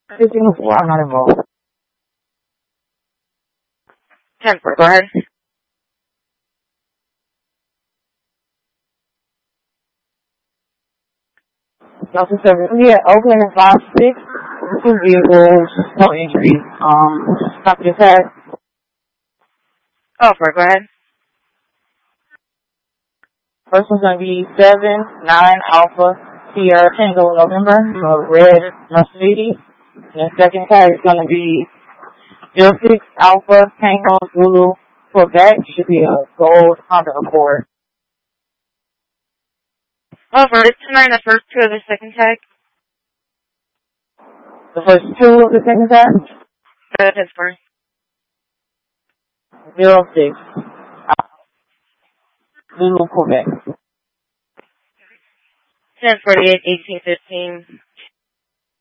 I'm not involved. 10-4, go ahead. Delta 7, yeah, Oakland and 5-6. Two vehicles, no injuries. Copy the tag. 4, go ahead. First one's going to be 7-9 Alpha Sierra Tango November, a red Mercedes. And the second tag is going to be 06 Alpha Tango Zulu Quebec. Should be a gold Honda Accord. 4, it's 9, the first two of the second tag. The first two of the second tag? Go ahead, 4. 06 Zulu Quebec. 10-48, 18-15.